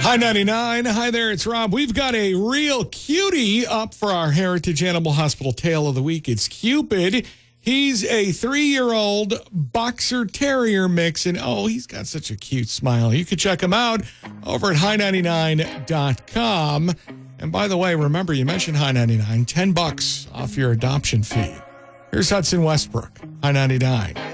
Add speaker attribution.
Speaker 1: Hi, 99. Hi there, it's Rob. We've got a real cutie up for our Heritage Animal Hospital Tale of the Week. It's Cupid. He's a 3-year-old boxer terrier mix, and he's got such a cute smile. You can check him out over at hi99.com. And by the way, remember, you mentioned Hi99, $10 off your adoption fee. Here's Hudson Westbrook, Hi99.